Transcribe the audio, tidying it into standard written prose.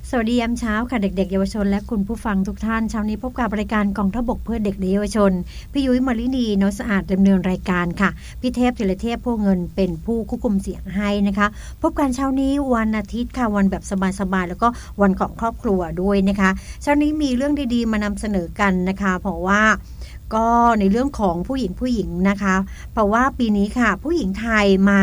สวัสดียามเช้าค่ะเด็กๆเยาวชนและคุณผู้ฟังทุกท่านเช้านี้พบกับรายการกองทัพบกเพื่อเด็กและเยาวชนพี่ยุ้ยมลินีโนสะอาดดำเนินรายการค่ะพี่เทพธีรเทพพวกเงินเป็นผู้ควบคุมเสียงให้นะคะพบกันเช้านี้วันอาทิตย์ค่ะวันแบบสบายๆแล้วก็วันของครอบครัวด้วยนะคะเช้านี้มีเรื่องดีๆมานำเสนอกันนะคะเพราะว่าก็ในเรื่องของผู้หญิงนะคะเพราะว่าปีนี้ค่ะผู้หญิงไทยมา